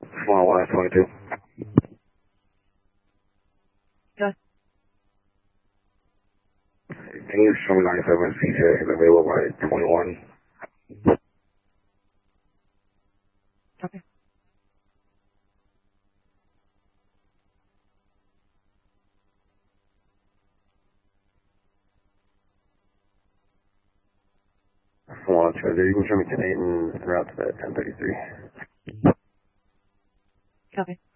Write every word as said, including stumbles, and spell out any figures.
Small one twenty-two. Go. Can you show me ninety-seven C J is available by twenty-one? Okay. One two, you can show me ten eight and route to ten thirty-three. Okay.